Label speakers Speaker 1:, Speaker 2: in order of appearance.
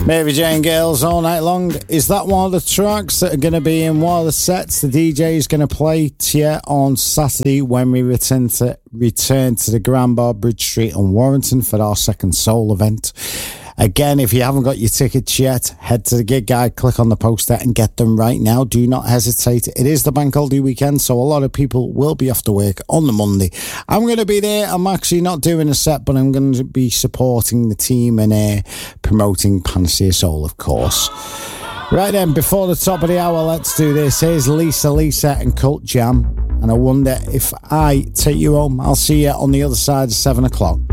Speaker 1: Mary Jane Girls All Night Long. Is that one of the tracks that are going to be in one of the sets the DJ is going to play to you on Saturday when we return to the Grand Bar, Bridge Street and Warrington for our second soul event? Again, if you haven't got your tickets yet, head to the gig guide, click on the poster and get them right now. Do not hesitate. It is the bank holiday weekend, so a lot of people will be off to work on the Monday. I'm going to be there. I'm actually not doing a set, but I'm going to be supporting the team and promoting Panacea Soul, of course. Right then, before the top of the hour, let's do this. Here's Lisa and Cult Jam. And I wonder if I take you home. I'll see you on the other side of 7 o'clock.